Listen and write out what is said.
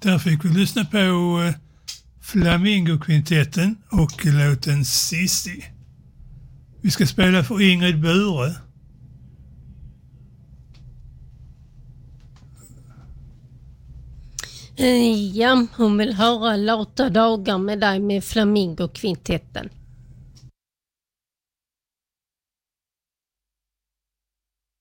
Där fick vi lyssna på Flamingokvintetten och låten Sissi. Vi ska spela för Ingrid Bure. Ja, hon vill höra Låta dagar med dig med Flamingokvintetten.